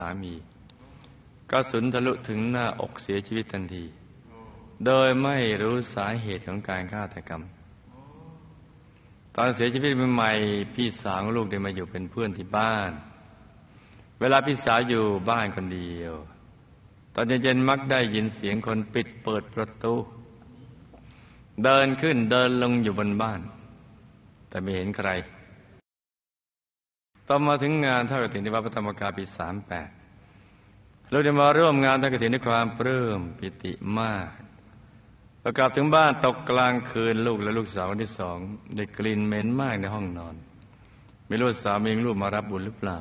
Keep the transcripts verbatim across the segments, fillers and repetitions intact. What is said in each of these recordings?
ามีกระสุนทะลุถึงหน้าอกเสียชีวิตทันทีโดยไม่รู้สาเหตุของการฆาตกรรมตอนเสียชีวิตใหม่ๆพี่สาวของลูกได้มาอยู่เป็นเพื่อนที่บ้านเวลาพี่สาวอยู่บ้านคนเดียวตอนเย็นๆมักได้ยินเสียงคนปิดเปิดประตูเดินขึ้นเดินลงอยู่บนบ้านแต่ไม่เห็นใครต่อมาถึงงานทอดกฐินที่วัดพระธรรมกายปีสามแปดเราได้มาร่วมงานทอดกฐินด้วยความปลื้มปิติมากพอกลับถึงบ้านตกกลางคืนลูกและลูกสาวคนที่สองได้กลิ่นเหม็นมากในห้องนอนไม่รู้สามีลูกมารับบุญหรือเปล่า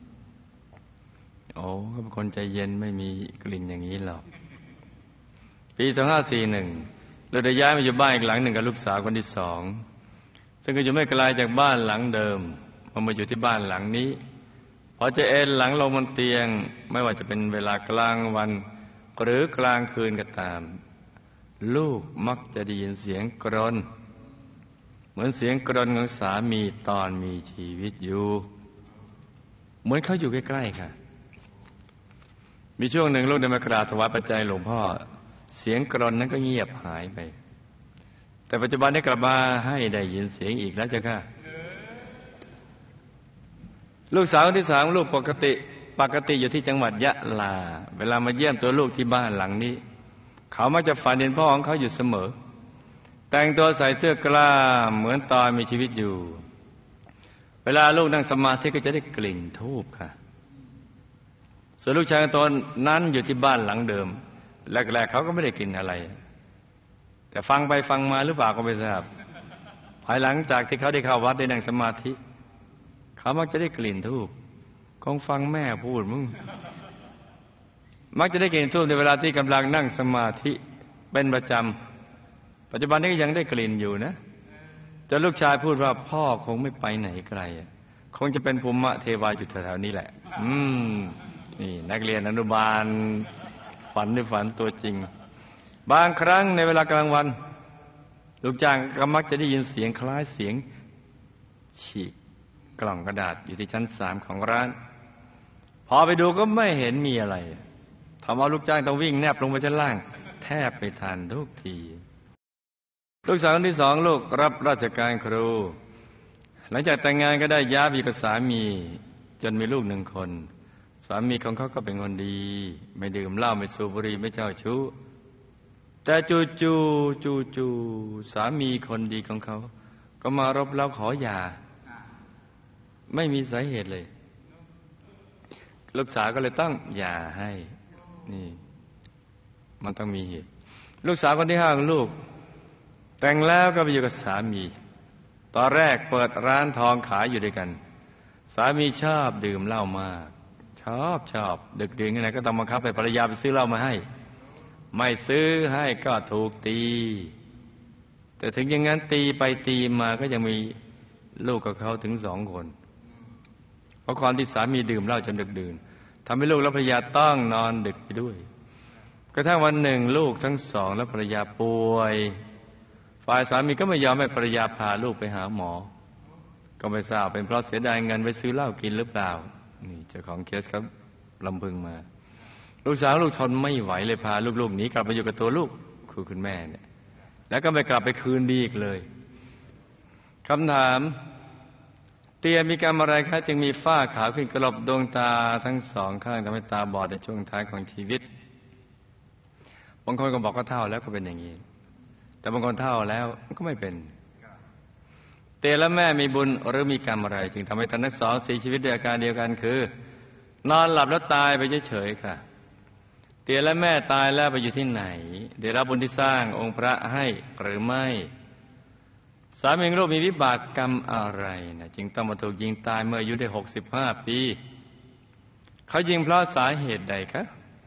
โอ้เขาเป็นคนใจเย็นไม่มีกลิ่นอย่างนี้หรอกปีสองห้าสี่หนึ่งเราได้ย้ายมาอยู่บ้านอีกหลังหนึ่งกับลูกสาวคนที่สองซึ่งก็อยู่ไม่ไกลจากบ้านหลังเดิมพอมาอยู่ที่บ้านหลังนี้พอจะเอนหลังลงบนเตียงไม่ว่าจะเป็นเวลากลางวันหรือกลางคืนก็ตามลูกมักจะได้ยินเสียงกรนเหมือนเสียงกรนของสามีตอนมีชีวิตอยู่เหมือนเขาอยู่ใกล้ๆค่ะมีช่วงหนึ่งลูกได้มากราบถวายปัจจัยหลวงพ่อเสียงกรนนั้นก็เงียบหายไปแต่ปัจจุบันได้กลับมาให้ได้ยินเสียงอีกแล้วจ้ะค่ะลูกสาวคนที่สามลูกปกติปกติอยู่ที่จังหวัดยะลาเวลามาเยี่ยมตัวลูกที่บ้านหลังนี้เขามักจะฝันเห็นพ่อของเขาอยู่เสมอแต่งตัวใส่เสื้อกล้ามเหมือนตอนมีชีวิตอยู่เวลาลูกนั่งสมาธิก็จะได้กลิ่นธูปค่ะส่วนลูกชายตอนนั้นอยู่ที่บ้านหลังเดิมแรกๆเขาก็ไม่ได้กลิ่นอะไรแต่ฟังไปฟังมาหรือเปล่าก็ไม่ทราบภายหลังจากที่เขาได้เข้าวัดได้นั่งสมาธิเขามักจะได้กลิ่นธูปคงฟังแม่พูดมึงมักจะได้กลิ่นธูปในเวลาที่กำลังนั่งสมาธิเป็นประจำปัจจุบันนี้ก็ยังได้กลิ่นอยู่นะจนลูกชายพูดว่าพ่อคงไม่ไปไหนไกลคงจะเป็นภูมิเทวาอยู่แถวๆนี้แหละอืมนี่นักเรียนอนุบาลฝันในฝันตัวจริงบางครั้งในเวลากลางวันลูกจ้างก็มักจะได้ยินเสียงคล้ายเสียงฉีกกล่องกระดาษอยู่ที่ชั้นสามของร้านพอไปดูก็ไม่เห็นมีอะไรทำเอาลูกจ้างต้องวิ่งแนบลงไปชั้นล่างแทบไม่ทันทุกทีลูกสาวคนที่สองลูกรับราชการครูหลังจากแต่งงานก็ได้ย้ายไปกับสามีจนมีลูกหนึ่งคนสามีของเขาก็เป็นคนดีไม่ดื่มเหล้าไม่สูบบุหรี่ไม่เจ้าชู้แต่จู่จู่จู่จู่สามีคนดีของเขาก็มารบเร้าขอหย่าไม่มีสาเหตุเลยลูกสาวก็เลยต้องหย่าให้นี่มันต้องมีเหตุลูกสาวคนที่ห้าของลูกแต่งแล้วก็ไปอยู่กับสามีตอนแรกเปิดร้านทองขายอยู่ด้วยกันสามีชอบดื่มเหล้ามากชอบชอบดึกดื่นอะไรก็ต้องบังคับให้ภรรยาไปซื้อเหล้ามาให้ไม่ซื้อให้ก็ถูกตีแต่ถึงอย่างนั้นตีไปตีมาก็ยังมีลูกกับเขาถึงสองคนเพราะความที่สามีดื่มเหล้าจนดึกดื่นทำให้ลูกและภรรยาต้องนอนดึกไปด้วยกระทั่งวันหนึ่งลูกทั้งสองและภรรยาป่วยฝ่ายสามีก็ไม่ยอมให้ภรรยาพาลูกไปหาหมอก็ไม่ทราบเป็นเพราะเสียดายเงินไปซื้อเหล้ากินหรือเปล่านี่เจ้าของเคสครับลำพึงมาลูกสาวลูกทนไม่ไหวเลยพาลูกๆหนีกลับมาอยู่กับตัวลูกคือคุณแม่เนี่ยแล้วก็ไม่กลับไปคืนดีอีกเลยคำถามเตียมีกรรมอะไรคะจึงมีฝ้าขาวขึ้นกลบดวงตาทั้งสองข้างทำให้ตาบอดในช่วงท้ายของชีวิตบางคนก็บอกว่าเท่าแล้วก็เป็นอย่างนี้แต่บางคนเท่าแล้วก็ไม่เป็นเตียและแม่มีบุญหรือมีกรรมอะไรจึงทำให้ท่านทั้งสองเสียชีวิตด้วยอาการเดียวกันคือนอนหลับแล้วตายไปเฉยๆค่ะเตียและแม่ตายแล้วไปอยู่ที่ไหนได้รับบุญที่สร้างองค์พระให้หรือไม่สามีของลูกมีวิบากกรรมอะไรนะจึงต้องมาถูกยิงตายเมื่ออายุได้หกสิบห้าปีเขายิงเพราะสาเหตุใดคะ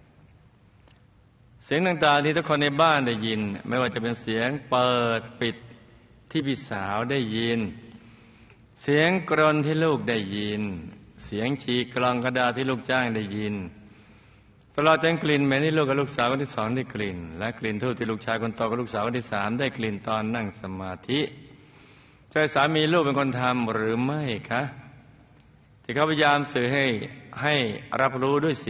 เสียงต่างๆที่ทุกคนในบ้านได้ยินไม่ว่าจะเป็นเสียงเปิดปิดที่พี่สาวได้ยินเสียงกรนที่ลูกได้ยินเสียงฉีกกล่องกระดาษที่ลูกจ้างได้ยินตลอดจนกลิ่นเหม็นที่ลูกกับลูกสาวคนที่สองได้กลิ่นและกลิ่นทูบที่ลูกชายคนโตกับลูกสาวคนที่สามได้กลิ่นตอนนั่งสมาธิใช่สามีลูกเป็นคนทำหรือไม่คะที่ที่เขาพยายามสื่อให้ให้รับรู้ด้วย